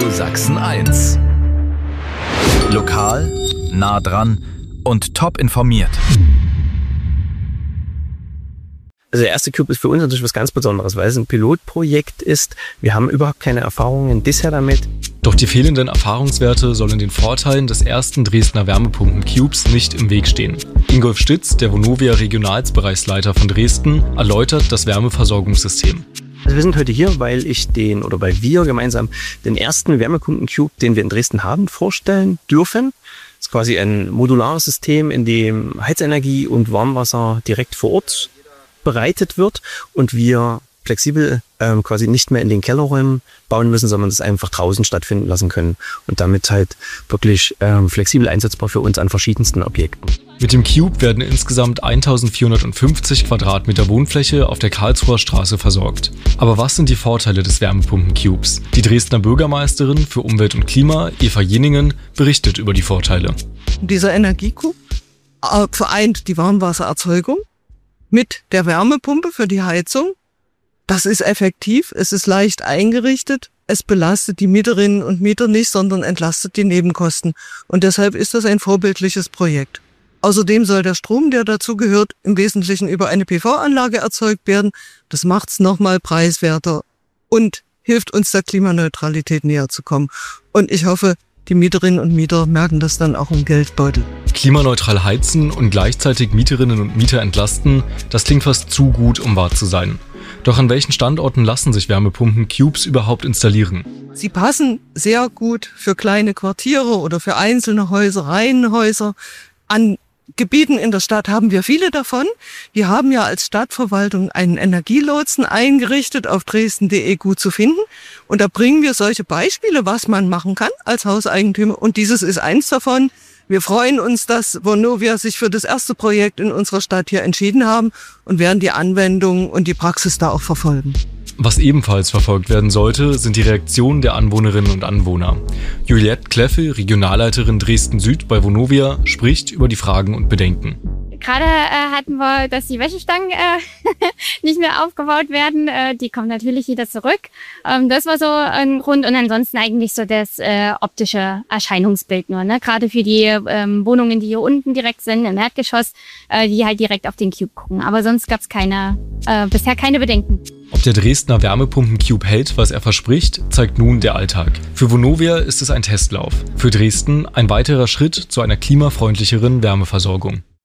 Radio Sachsen 1. Lokal, nah dran und top informiert. Also der erste Cube ist für uns natürlich was ganz Besonderes, weil es ein Pilotprojekt ist. Wir haben überhaupt keine Erfahrungen bisher damit. Doch die fehlenden Erfahrungswerte sollen den Vorteilen des ersten Dresdner Wärmepumpen-Cubes nicht im Weg stehen. Ingolf Stitz, der Vonovia Regionalbereichsleiter von Dresden, erläutert das Wärmeversorgungssystem. Also wir sind heute hier, weil wir gemeinsam den ersten Wärmepumpen-Cube, den wir in Dresden haben, vorstellen dürfen. Das ist quasi ein modulares System, in dem Heizenergie und Warmwasser direkt vor Ort bereitet wird und wir flexibel quasi nicht mehr in den Kellerräumen bauen müssen, sondern das einfach draußen stattfinden lassen können und damit halt wirklich flexibel einsetzbar für uns an verschiedensten Objekten. Mit dem Cube werden insgesamt 1450 Quadratmeter Wohnfläche auf der Karlsruher Straße versorgt. Aber was sind die Vorteile des Wärmepumpen-Cubes? Die Dresdner Bürgermeisterin für Umwelt und Klima, Eva Jeningen, berichtet über die Vorteile. Dieser Energiecube vereint die Warmwassererzeugung mit der Wärmepumpe für die Heizung. Das ist effektiv, es ist leicht eingerichtet, es belastet die Mieterinnen und Mieter nicht, sondern entlastet die Nebenkosten. Und deshalb ist das ein vorbildliches Projekt. Außerdem soll der Strom, der dazugehört, im Wesentlichen über eine PV-Anlage erzeugt werden. Das macht es nochmal preiswerter und hilft uns der Klimaneutralität näher zu kommen. Und ich hoffe, die Mieterinnen und Mieter merken das dann auch im Geldbeutel. Klimaneutral heizen und gleichzeitig Mieterinnen und Mieter entlasten, das klingt fast zu gut, um wahr zu sein. Doch an welchen Standorten lassen sich Wärmepumpen-Cubes überhaupt installieren? Sie passen sehr gut für kleine Quartiere oder für einzelne Häuser, Reihenhäuser. An Gebieten in der Stadt haben wir viele davon. Wir haben ja als Stadtverwaltung einen Energielotsen eingerichtet, auf dresden.de gut zu finden. Und da bringen wir solche Beispiele, was man machen kann als Hauseigentümer. Und dieses ist eins davon. Wir freuen uns, dass Vonovia sich für das erste Projekt in unserer Stadt hier entschieden haben und werden die Anwendung und die Praxis da auch verfolgen. Was ebenfalls verfolgt werden sollte, sind die Reaktionen der Anwohnerinnen und Anwohner. Juliette Kleffel, Regionalleiterin Dresden Süd bei Vonovia, spricht über die Fragen und Bedenken. Gerade hatten wir, dass die Wäschestangen nicht mehr aufgebaut werden. Die kommen natürlich wieder zurück. Das war so ein Grund. Und ansonsten eigentlich so das optische Erscheinungsbild nur. Ne? Gerade für die Wohnungen, die hier unten direkt sind, im Erdgeschoss, die halt direkt auf den Cube gucken. Aber sonst gab es bisher keine Bedenken. Ob der Dresdner Wärmepumpen-Cube hält, was er verspricht, zeigt nun der Alltag. Für Vonovia ist es ein Testlauf. Für Dresden ein weiterer Schritt zu einer klimafreundlicheren Wärmeversorgung.